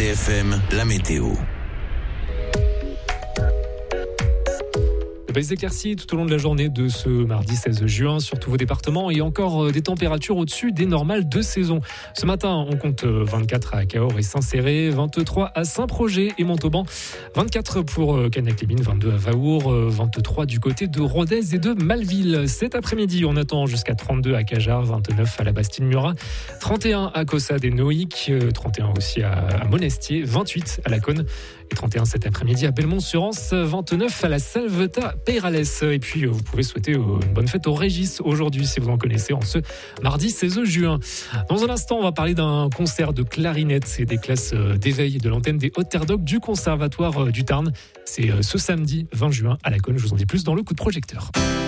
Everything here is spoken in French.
RCFM, la météo. Belles éclaircies tout au long de la journée de ce mardi 16 juin sur tous vos départements et encore des températures au-dessus des normales de saison. Ce matin, on compte 24 à Cahors et Saint-Céré, 23 à Saint-Projet et Montauban, 24 pour Cagnac-les-Mines, 22 à Vaour, 23 du côté de Rodez et de Malville. Cet après-midi, on attend jusqu'à 32 à Cajarc, 29 à la Bastide-Murat, 31 à Caussade et Nohic, 31 aussi à Monestier, 28 à la Cône et 31 cet après-midi à Belmont-sur-Anse, 29 à la Salvetat-Peyrales. Et puis, vous pouvez souhaiter une bonne fête au Régis aujourd'hui, si vous en connaissez, en ce mardi 16 juin. Dans un instant, on va parler d'un concert de clarinette et des classes d'éveil de l'antenne des Hautes-Terres d'Oc du Conservatoire du Tarn. C'est ce samedi 20 juin à la Cône. Je vous en dis plus dans le coup de projecteur.